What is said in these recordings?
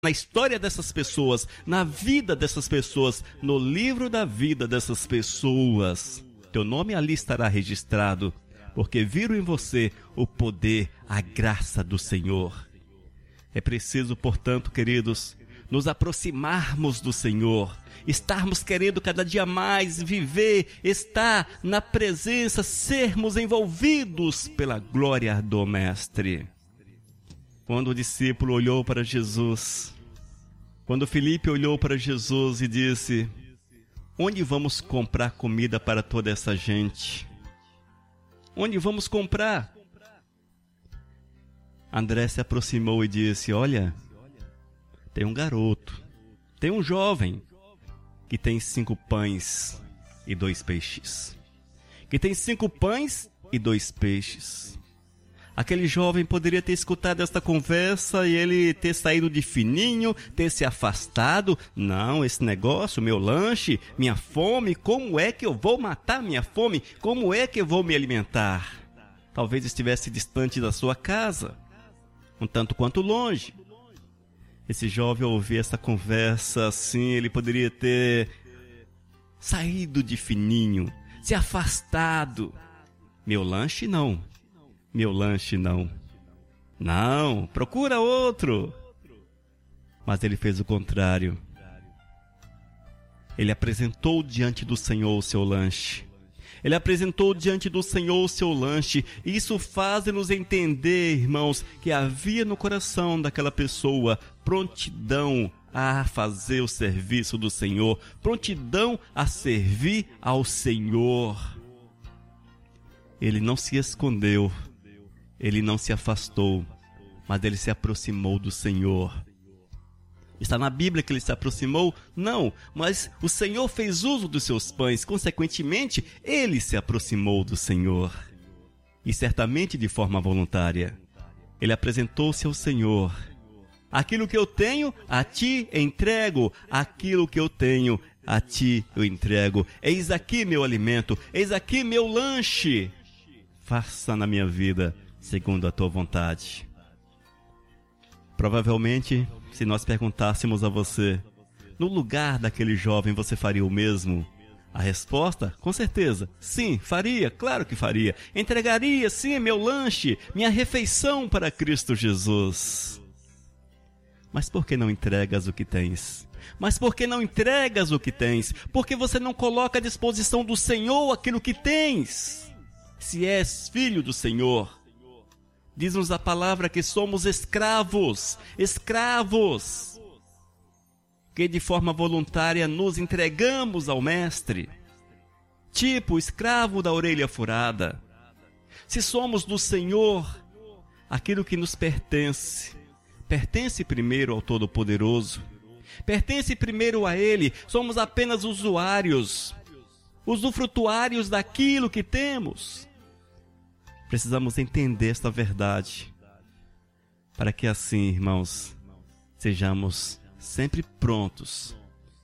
na história dessas pessoas, na vida dessas pessoas, no livro da vida dessas pessoas. Teu nome ali estará registrado, porque viram em você o poder, a graça do Senhor. É preciso, portanto, queridos, nos aproximarmos do Senhor, estarmos querendo cada dia mais viver, estar na presença, sermos envolvidos pela glória do Mestre. Quando o discípulo olhou para Jesus, quando Filipe olhou para Jesus e disse: onde vamos comprar comida para toda essa gente? Onde vamos comprar? André se aproximou e disse: olha, tem um garoto, tem um jovem que tem 5 pães e 2 peixes. Que tem 5 pães e 2 peixes. Aquele jovem poderia ter escutado esta conversa e ele ter saído de fininho, ter se afastado. Não, esse negócio, meu lanche, minha fome, como é que eu vou matar minha fome? Como é que eu vou me alimentar? Talvez estivesse distante da sua casa, um tanto quanto longe. Esse jovem, ao ouvir essa conversa assim, ele poderia ter saído de fininho, se afastado. Meu lanche não. Meu lanche não. Não, procura outro. Mas ele fez o contrário. Ele apresentou diante do Senhor o seu lanche. Ele apresentou diante do Senhor o seu lanche. E isso faz-nos entender, irmãos, que havia no coração daquela pessoa prontidão a fazer o serviço do Senhor, prontidão a servir ao Senhor. Ele não se escondeu. Ele não se afastou, mas ele se aproximou do Senhor. Está na Bíblia que ele se aproximou? Não, mas o Senhor fez uso dos seus pães, consequentemente, ele se aproximou do Senhor. E certamente de forma voluntária. Ele apresentou-se ao Senhor. Aquilo que eu tenho, a ti entrego. Aquilo que eu tenho, a ti eu entrego. Eis aqui meu alimento, eis aqui meu lanche. Faça na minha vida segundo a tua vontade. Provavelmente, se nós perguntássemos a você, no lugar daquele jovem você faria o mesmo? A resposta, com certeza, sim, faria, claro que faria. Entregaria, sim, meu lanche, minha refeição para Cristo Jesus. Mas por que não entregas o que tens? Mas por que não entregas o que tens? Porque você não coloca à disposição do Senhor aquilo que tens. Se és filho do Senhor, diz-nos a palavra que somos escravos, que de forma voluntária nos entregamos ao Mestre, tipo escravo da orelha furada. Se somos do Senhor, aquilo que nos pertence, pertence primeiro ao Todo-Poderoso, pertence primeiro a Ele, somos apenas usuários, usufrutuários daquilo que temos. Precisamos entender esta verdade, para que assim, irmãos, sejamos sempre prontos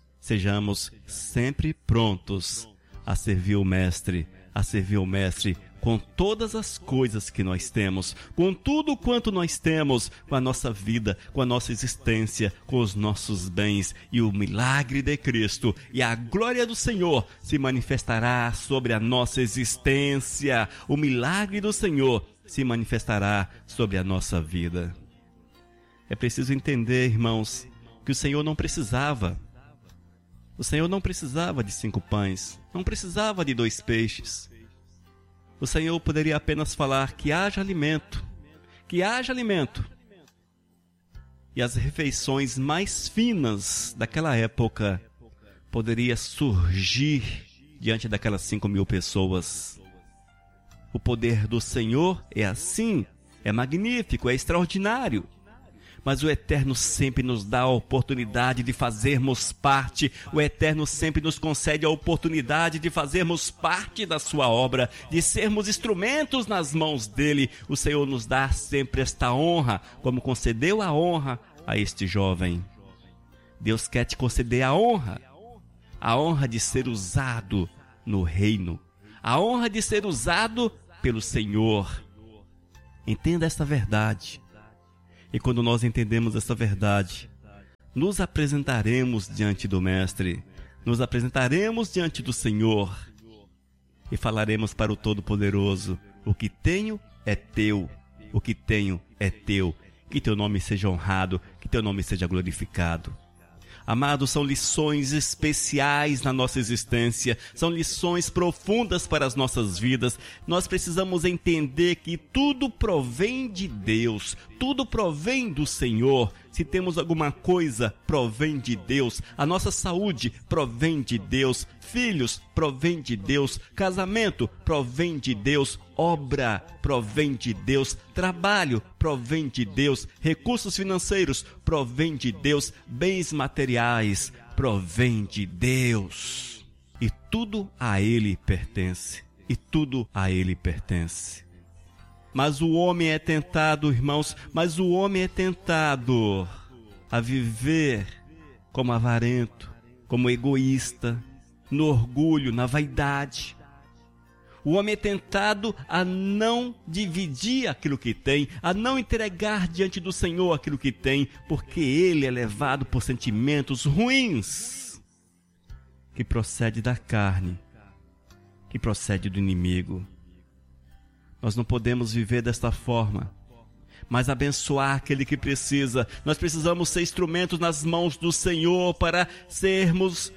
a servir o Mestre, com todas as coisas que nós temos, com tudo quanto nós temos, com a nossa vida, com a nossa existência, com os nossos bens, e o milagre de Cristo e a glória do Senhor se manifestará sobre a nossa existência. O milagre do Senhor se manifestará sobre a nossa vida. É preciso entender, irmãos, que o Senhor não precisava. O Senhor não precisava de 5 pães, não precisava de 2 peixes. O Senhor poderia apenas falar que haja alimento, que haja alimento. E as refeições mais finas daquela época poderia surgir diante daquelas 5.000 pessoas. O poder do Senhor é assim, é magnífico, é extraordinário. Mas o Eterno sempre nos dá a oportunidade de fazermos parte. O Eterno sempre nos concede a oportunidade de fazermos parte da sua obra, de sermos instrumentos nas mãos dele. O Senhor nos dá sempre esta honra, como concedeu a honra a este jovem. Deus quer te conceder a honra de ser usado no reino, a honra de ser usado pelo Senhor. Entenda esta verdade. E quando nós entendemos essa verdade, nos apresentaremos diante do Mestre, nos apresentaremos diante do Senhor e falaremos para o Todo-Poderoso: o que tenho é teu, o que tenho é teu, que teu nome seja honrado, que teu nome seja glorificado. Amados, são lições especiais na nossa existência, são lições profundas para as nossas vidas. Nós precisamos entender que tudo provém de Deus, tudo provém do Senhor. Se temos alguma coisa, provém de Deus. A nossa saúde provém de Deus. Filhos, provém de Deus. Casamento, provém de Deus. Obra, provém de Deus. Trabalho, provém de Deus. Recursos financeiros, provém de Deus. Bens materiais, provém de Deus. E tudo a Ele pertence. E tudo a Ele pertence. Mas o homem é tentado, irmãos, mas o homem é tentado a viver como avarento, como egoísta, no orgulho, na vaidade. O homem é tentado a não dividir aquilo que tem, a não entregar diante do Senhor aquilo que tem, porque ele é levado por sentimentos ruins, que procede da carne, que procede do inimigo. Nós não podemos viver desta forma, mas abençoar aquele que precisa. Nós precisamos ser instrumentos nas mãos do Senhor para sermos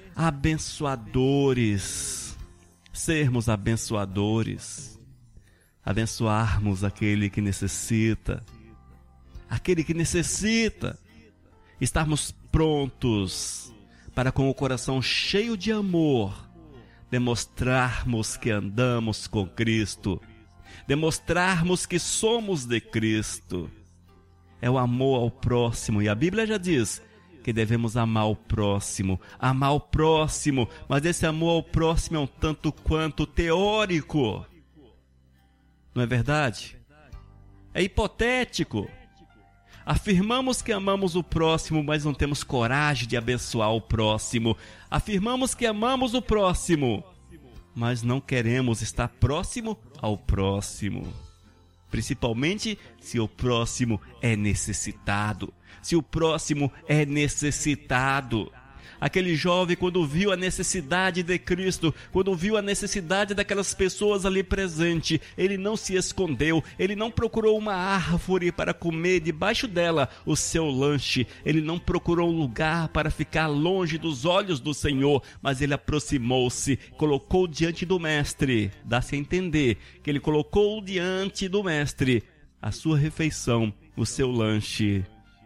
abençoadores. Sermos abençoadores. Abençoarmos aquele que necessita. Aquele que necessita. Estarmos prontos para, com o coração cheio de amor, demonstrarmos que andamos com Cristo. Demonstrarmos que somos de Cristo. É o amor ao próximo. E a Bíblia já diz que devemos amar o próximo. Amar o próximo. Mas esse amor ao próximo é um tanto quanto teórico. Não é verdade? É hipotético. Afirmamos que amamos o próximo, mas não temos coragem de abençoar o próximo. Afirmamos que amamos o próximo, mas não queremos estar próximo ao próximo. Principalmente se o próximo é necessitado. Se o próximo é necessitado. Aquele jovem, quando viu a necessidade de Cristo, quando viu a necessidade daquelas pessoas ali presentes, ele não se escondeu, ele não procurou uma árvore para comer debaixo dela o seu lanche, ele não procurou um lugar para ficar longe dos olhos do Senhor, mas ele aproximou-se, colocou diante do Mestre. Dá-se a entender que ele colocou diante do Mestre a sua refeição, o seu lanche,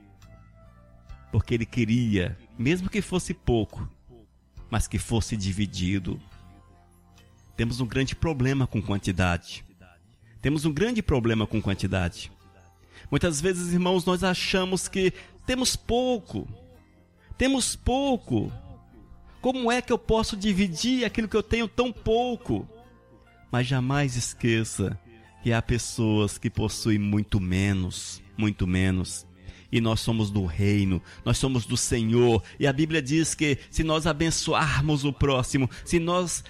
porque ele queria, mesmo que fosse pouco, mas que fosse dividido. Temos um grande problema com quantidade. Temos um grande problema com quantidade. Muitas vezes, irmãos, nós achamos que temos pouco. Temos pouco. Como é que eu posso dividir aquilo que eu tenho tão pouco? Mas jamais esqueça que há pessoas que possuem muito menos, muito menos. E nós somos do reino, nós somos do Senhor. E a Bíblia diz que se nós abençoarmos o próximo, se nós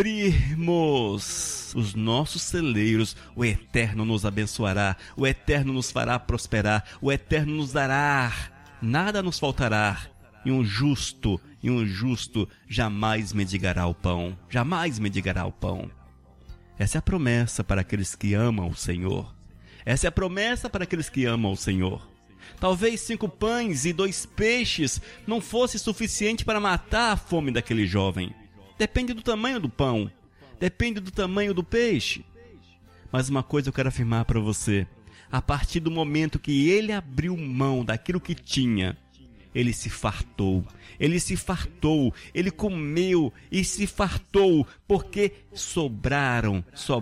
abrirmos os nossos celeiros, o Eterno nos abençoará, o Eterno nos fará prosperar, o Eterno nos dará, nada nos faltará. E um justo jamais mendigará o pão, jamais mendigará o pão. Essa é a promessa para aqueles que amam o Senhor. Essa é a promessa para aqueles que amam o Senhor. Talvez 5 pães e 2 peixes não fosse suficiente para matar a fome daquele jovem. Depende do tamanho do pão, depende do tamanho do peixe. Mas uma coisa eu quero afirmar para você: a partir do momento que ele abriu mão daquilo que tinha, ele se fartou, ele comeu e se fartou, porque sobraram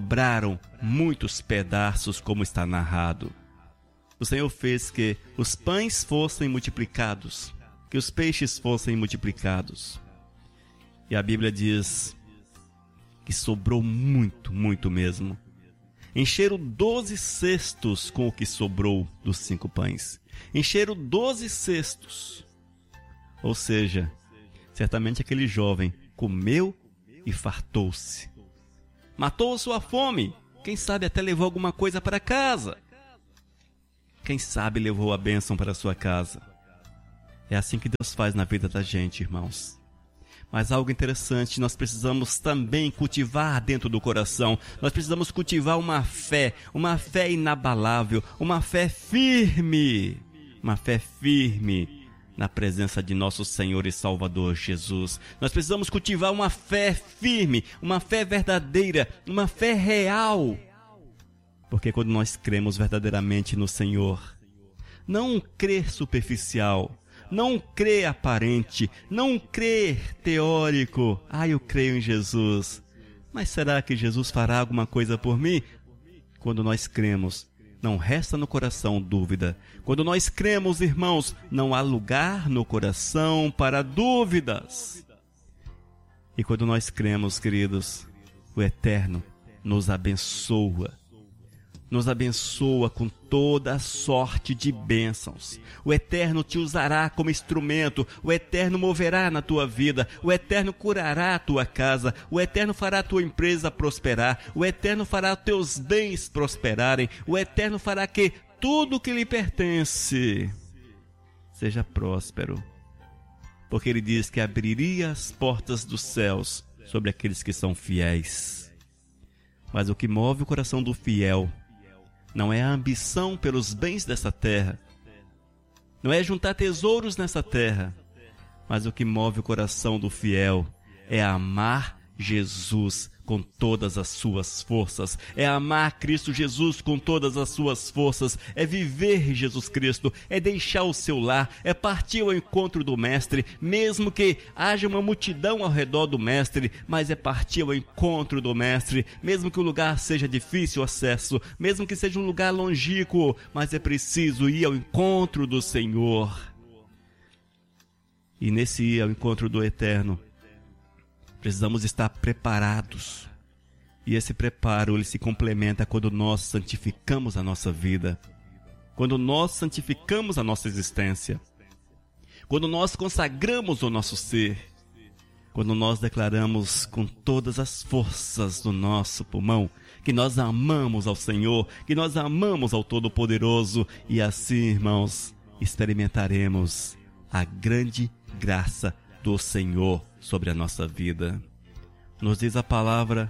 muitos pedaços, como está narrado. O Senhor fez que os pães fossem multiplicados, que os peixes fossem multiplicados. E a Bíblia diz que sobrou muito mesmo. Encheram 12 cestos com o que sobrou dos 5 pães. Encheram 12 cestos. Ou seja, certamente aquele jovem comeu e fartou-se. Matou sua fome. Quem sabe até levou alguma coisa para casa. Quem sabe levou a bênção para sua casa. É assim que Deus faz na vida da gente, irmãos. Mas algo interessante, nós precisamos também cultivar dentro do coração. Nós precisamos cultivar uma fé inabalável, uma fé firme na presença de nosso Senhor e Salvador Jesus. Nós precisamos cultivar uma fé firme, uma fé verdadeira, uma fé real. Porque quando nós cremos verdadeiramente no Senhor, não um crer superficial, não crer aparente, não crer teórico. Eu creio em Jesus. Mas será que Jesus fará alguma coisa por mim? Quando nós cremos, não resta no coração dúvida. Quando nós cremos, irmãos, não há lugar no coração para dúvidas. E quando nós cremos, queridos, o Eterno nos abençoa. Nos abençoa com toda a sorte de bênçãos. O Eterno te usará como instrumento. O Eterno moverá na tua vida. O Eterno curará a tua casa. O Eterno fará a tua empresa prosperar. O Eterno fará teus bens prosperarem. O Eterno fará que tudo que lhe pertence seja próspero. Porque Ele diz que abriria as portas dos céus sobre aqueles que são fiéis. Mas o que move o coração do fiel não é a ambição pelos bens dessa terra, não é juntar tesouros nessa terra, mas o que move o coração do fiel é amar Jesus com todas as suas forças, é amar Cristo Jesus com todas as suas forças, é viver Jesus Cristo, é deixar o seu lar, é partir ao encontro do Mestre, mesmo que haja uma multidão ao redor do Mestre, mas é partir ao encontro do Mestre, mesmo que o lugar seja difícil acesso, mesmo que seja um lugar longínquo, mas é preciso ir ao encontro do Senhor. E nesse ir ao encontro do Eterno, precisamos estar preparados. E esse preparo, ele se complementa quando nós santificamos a nossa vida. Quando nós santificamos a nossa existência. Quando nós consagramos o nosso ser. Quando nós declaramos com todas as forças do nosso pulmão que nós amamos ao Senhor, que nós amamos ao Todo-Poderoso. E assim, irmãos, experimentaremos a grande graça do Senhor sobre a nossa vida. Nos diz a palavra,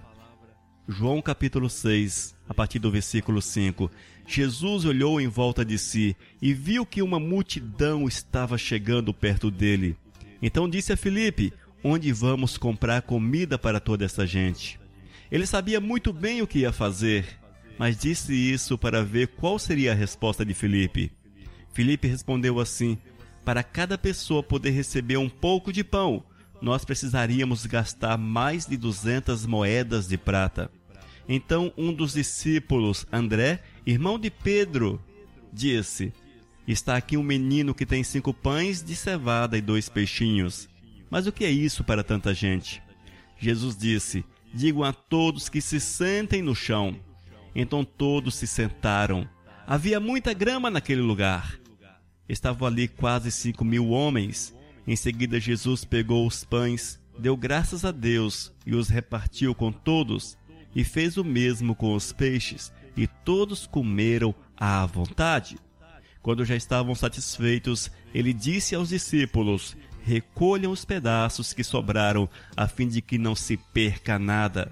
João capítulo 6, a partir do versículo 5. Jesus olhou em volta de si e viu que uma multidão estava chegando perto dele. Então disse a Filipe: onde vamos comprar comida para toda essa gente? Ele sabia muito bem o que ia fazer, mas disse isso para ver qual seria a resposta de Filipe. Filipe respondeu assim: para cada pessoa poder receber um pouco de pão, nós precisaríamos gastar mais de 200 moedas de prata. Então um dos discípulos, André, irmão de Pedro, disse: está aqui um menino que tem 5 pães de cevada e 2 peixinhos. Mas o que é isso para tanta gente? Jesus disse: digam a todos que se sentem no chão. Então todos se sentaram. Havia muita grama naquele lugar. Estavam ali quase 5.000 homens. Em seguida Jesus pegou os pães, deu graças a Deus e os repartiu com todos, e fez o mesmo com os peixes, e todos comeram à vontade. Quando já estavam satisfeitos, ele disse aos discípulos: recolham os pedaços que sobraram, a fim de que não se perca nada.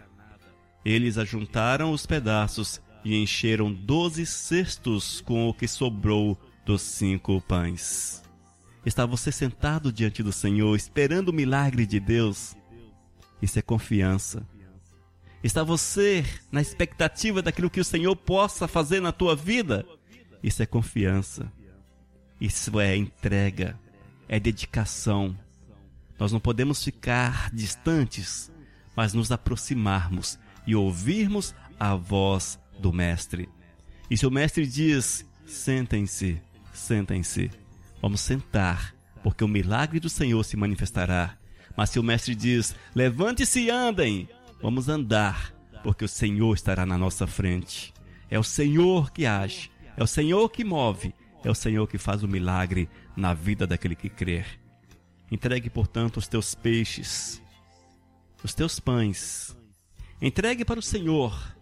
Eles ajuntaram os pedaços e encheram 12 cestos com o que sobrou dos 5 pães. Está você sentado diante do Senhor, esperando o milagre de Deus? Isso é confiança. Está você na expectativa daquilo que o Senhor possa fazer na tua vida? Isso é confiança. Isso é entrega, é dedicação. Nós não podemos ficar distantes, mas nos aproximarmos e ouvirmos a voz do Mestre. E se o Mestre diz: sentem-se, sentem-se, vamos sentar, porque o milagre do Senhor se manifestará. Mas se o Mestre diz: levante-se e andem, vamos andar, porque o Senhor estará na nossa frente. É o Senhor que age, é o Senhor que move, é o Senhor que faz o milagre na vida daquele que crer. Entregue, portanto, os teus peixes, os teus pães. Entregue para o Senhor.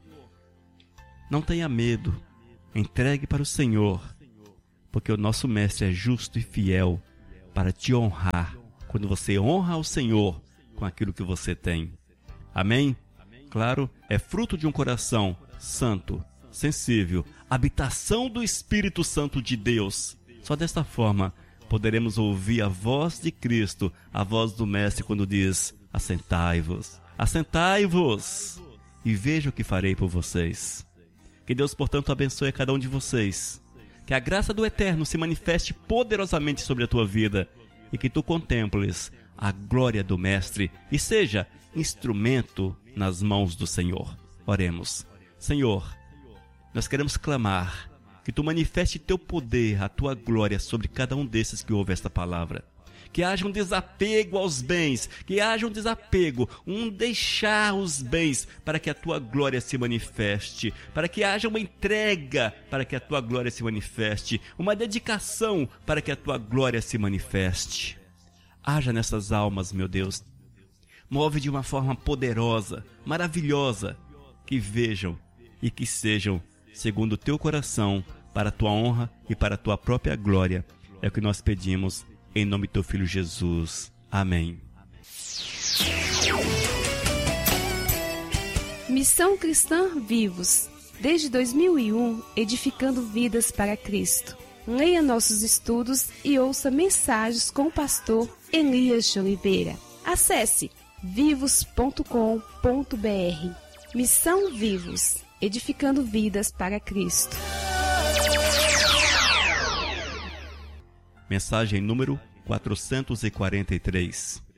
Não tenha medo. Entregue para o Senhor, porque o nosso Mestre é justo e fiel para te honrar, quando você honra ao Senhor com aquilo que você tem. Amém? Claro, é fruto de um coração santo, sensível, habitação do Espírito Santo de Deus. Só desta forma poderemos ouvir a voz de Cristo, a voz do Mestre, quando diz: assentai-vos, assentai-vos, e veja o que farei por vocês. Que Deus, portanto, abençoe a cada um de vocês. Que a graça do Eterno se manifeste poderosamente sobre a tua vida e que tu contemples a glória do Mestre e seja instrumento nas mãos do Senhor. Oremos. Senhor, nós queremos clamar que tu manifeste teu poder, a tua glória sobre cada um desses que ouve esta palavra. Que haja um desapego aos bens, que haja um desapego, um deixar os bens para que a tua glória se manifeste, para que haja uma entrega para que a tua glória se manifeste, uma dedicação para que a tua glória se manifeste. Haja nessas almas, meu Deus. Move de uma forma poderosa, maravilhosa, que vejam e que sejam segundo o teu coração, para a tua honra e para a tua própria glória. É o que nós pedimos, em nome do teu Filho Jesus. Amém. Missão Cristã Vivos. Desde 2001, edificando vidas para Cristo. Leia nossos estudos e ouça mensagens com o pastor Elias de Oliveira. Acesse vivos.com.br. Missão Vivos, edificando vidas para Cristo. Mensagem número 443.